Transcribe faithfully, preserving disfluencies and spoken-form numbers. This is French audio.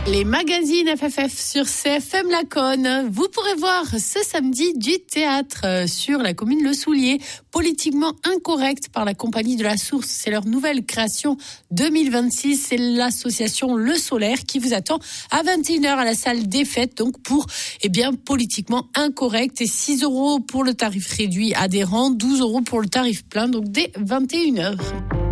Les magazines F F F sur C F M Laconne. Vous pourrez voir ce samedi du théâtre sur la commune Le Soulier, politiquement incorrect par la compagnie de la Source. C'est leur nouvelle création deux mille vingt-six. C'est l'association Le Solaire qui vous attend à vingt et une heures à la salle des fêtes. Donc pour, eh bien, politiquement incorrect. Et six euros pour le tarif réduit adhérent, douze euros pour le tarif plein. Donc dès vingt et une heures.